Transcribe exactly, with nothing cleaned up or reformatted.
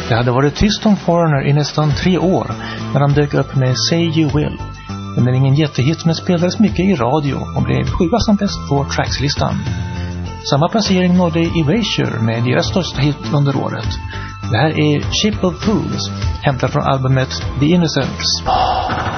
Det hade varit tyst om Foreigner i nästan tre år när de dök upp med Say You Will. Den är ingen jättehit men spelades mycket i radio och blev sjua som bäst på Trackslistan. Samma placering nådde Erasure med deras största hit under året. Det här är Ship of Fools, hämtat från albumet The Innocents.